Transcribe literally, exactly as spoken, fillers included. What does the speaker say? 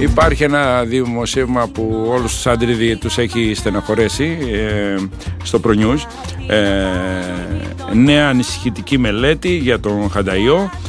Υπάρχει ένα δημοσίευμα που όλους τους άντριδι τους έχει στεναχωρέσει ε, στο ProNews. Ε, νέα ανησυχητική μελέτη για τον Χανταϊό.